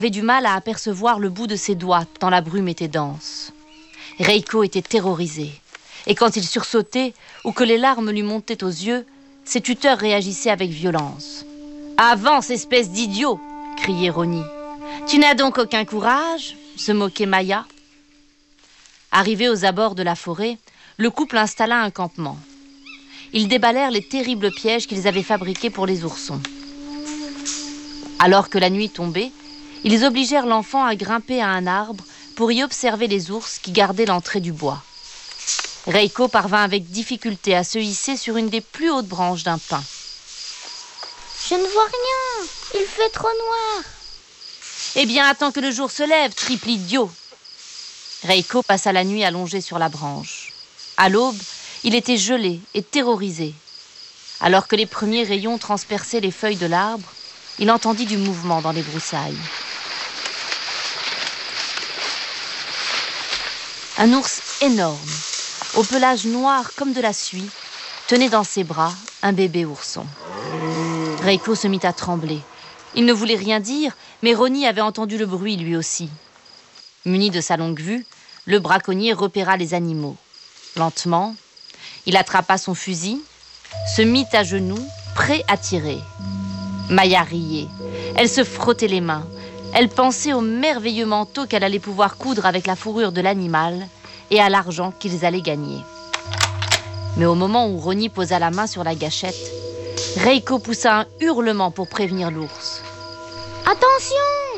avait du mal à apercevoir le bout de ses doigts tant la brume était dense. Reiko était terrorisé. Et quand il sursautait ou que les larmes lui montaient aux yeux, ses tuteurs réagissaient avec violence. « Avance, espèce d'idiot !» criait Roni. « Tu n'as donc aucun courage ?» se moquait Maya. Arrivé aux abords de la forêt, le couple installa un campement. Ils déballèrent les terribles pièges qu'ils avaient fabriqués pour les oursons. Alors que la nuit tombait, ils obligèrent l'enfant à grimper à un arbre pour y observer les ours qui gardaient l'entrée du bois. Reiko parvint avec difficulté à se hisser sur une des plus hautes branches d'un pin. « Je ne vois rien, il fait trop noir. »« Eh bien, attends que le jour se lève, triple idiot !» Reiko passa la nuit allongé sur la branche. À l'aube, il était gelé et terrorisé. Alors que les premiers rayons transperçaient les feuilles de l'arbre, il entendit du mouvement dans les broussailles. Un ours énorme, au pelage noir comme de la suie, tenait dans ses bras un bébé ourson. Reiko se mit à trembler. Il ne voulait rien dire, mais Roni avait entendu le bruit lui aussi. Muni de sa longue vue, le braconnier repéra les animaux. Lentement, il attrapa son fusil, se mit à genoux, prêt à tirer. Maya riait. Elle se frottait les mains. Elle pensait au merveilleux manteau qu'elle allait pouvoir coudre avec la fourrure de l'animal et à l'argent qu'ils allaient gagner. Mais au moment où Roni posa la main sur la gâchette, Reiko poussa un hurlement pour prévenir l'ours. « Attention !»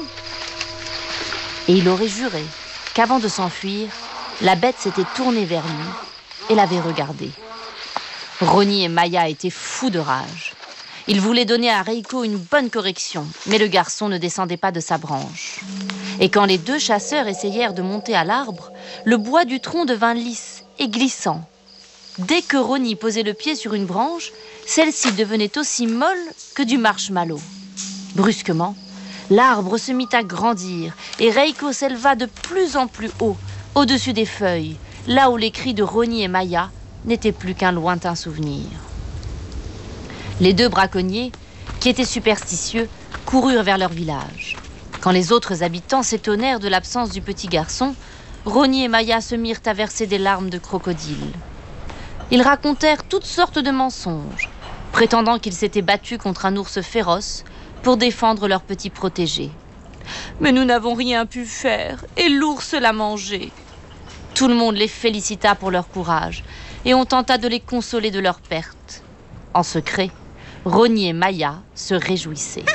Et il aurait juré qu'avant de s'enfuir, la bête s'était tournée vers lui et l'avait regardé. Roni et Maya étaient fous de rage. Ils voulaient donner à Reiko une bonne correction, mais le garçon ne descendait pas de sa branche. Et quand les deux chasseurs essayèrent de monter à l'arbre, le bois du tronc devint lisse et glissant. Dès que Roni posait le pied sur une branche, celle-ci devenait aussi molle que du marshmallow. Brusquement, l'arbre se mit à grandir et Reiko s'éleva de plus en plus haut, au-dessus des feuilles, là où les cris de Roni et Maya n'étaient plus qu'un lointain souvenir. Les deux braconniers, qui étaient superstitieux, coururent vers leur village. Quand les autres habitants s'étonnèrent de l'absence du petit garçon, Roni et Maya se mirent à verser des larmes de crocodile. Ils racontèrent toutes sortes de mensonges, prétendant qu'ils s'étaient battus contre un ours féroce pour défendre leur petit protégé. « Mais nous n'avons rien pu faire, et l'ours l'a mangé. » Tout le monde les félicita pour leur courage, et on tenta de les consoler de leur perte. En secret, Roni et Maya se réjouissaient.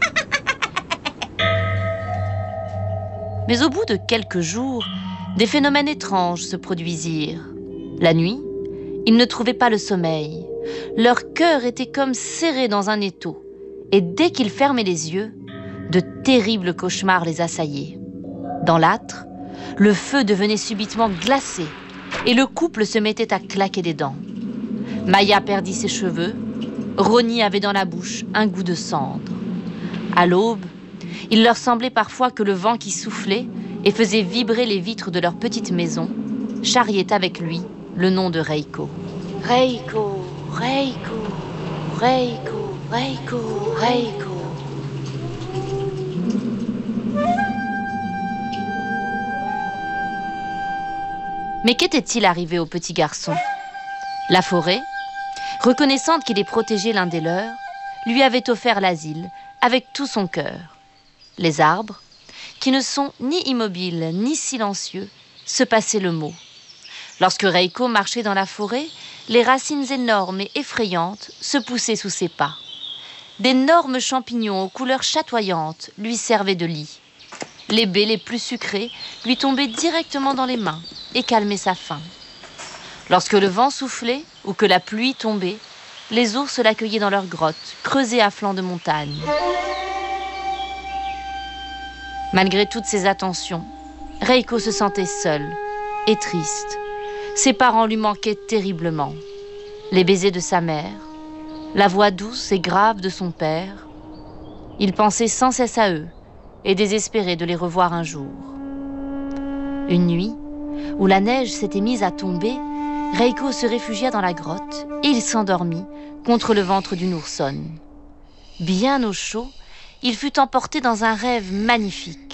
Mais au bout de quelques jours, des phénomènes étranges se produisirent. La nuit, ils ne trouvaient pas le sommeil. Leur cœur était comme serré dans un étau. Et dès qu'ils fermaient les yeux, de terribles cauchemars les assaillaient. Dans l'âtre, le feu devenait subitement glacé et le couple se mettait à claquer des dents. Maya perdit ses cheveux. Roni avait dans la bouche un goût de cendre. À l'aube, il leur semblait parfois que le vent qui soufflait et faisait vibrer les vitres de leur petite maison charriait avec lui le nom de Reiko. Reiko, Reiko, Reiko, Reiko, Reiko. Mais qu'était-il arrivé au petit garçon ? La forêt, reconnaissante qu'il est protégé l'un des leurs, lui avait offert l'asile avec tout son cœur. Les arbres, qui ne sont ni immobiles ni silencieux, se passaient le mot. Lorsque Reiko marchait dans la forêt, les racines énormes et effrayantes se poussaient sous ses pas. D'énormes champignons aux couleurs chatoyantes lui servaient de lit. Les baies les plus sucrées lui tombaient directement dans les mains et calmaient sa faim. Lorsque le vent soufflait ou que la pluie tombait, les ours l'accueillaient dans leurs grottes, creusées à flanc de montagne. Malgré toutes ces attentions, Reiko se sentait seule et triste. Ses parents lui manquaient terriblement. Les baisers de sa mère, la voix douce et grave de son père. Il pensait sans cesse à eux et désespérait de les revoir un jour. Une nuit, où la neige s'était mise à tomber, Reiko se réfugia dans la grotte et il s'endormit contre le ventre d'une oursonne. Bien au chaud, il fut emporté dans un rêve magnifique.